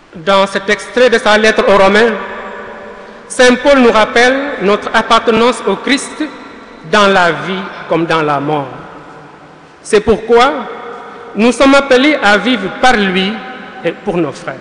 Dans cet extrait de sa lettre aux Romains, Saint Paul nous rappelle notre appartenance au Christ dans la vie comme dans la mort. C'est pourquoi nous sommes appelés à vivre par lui et pour nos frères.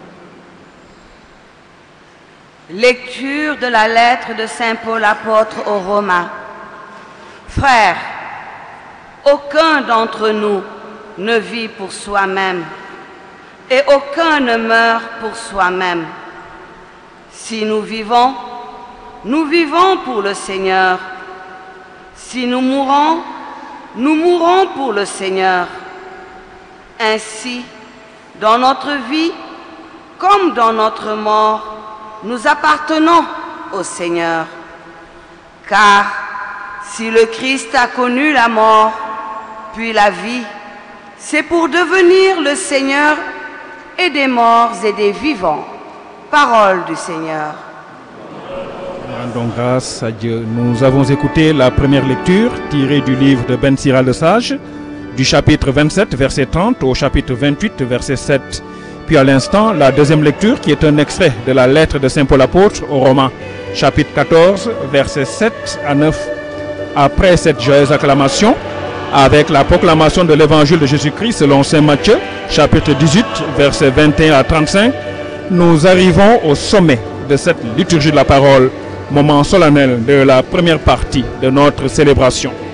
Lecture de la lettre de Saint Paul apôtre aux Romains. Frères, aucun d'entre nous ne vit pour soi-même et aucun ne meurt pour soi-même. Si nous vivons pour le Seigneur. Si nous mourons pour le Seigneur. Ainsi, dans notre vie comme dans notre mort, nous appartenons au Seigneur. Car si le Christ a connu la mort, puis la vie, c'est pour devenir le Seigneur et des morts et des vivants. Parole du Seigneur. Rendons grâce à Dieu. Nous avons écouté la première lecture tirée du livre de Ben Sira le Sage, du chapitre 27, verset 30 au chapitre 28, verset 7. Puis à l'instant, la deuxième lecture qui est un extrait de la lettre de Saint Paul apôtre aux Romains, chapitre 14, versets 7 à 9. Après cette joyeuse acclamation, avec la proclamation de l'évangile de Jésus-Christ selon Saint Matthieu, chapitre 18, versets 21 à 35, nous arrivons au sommet de cette liturgie de la parole, moment solennel de la première partie de notre célébration.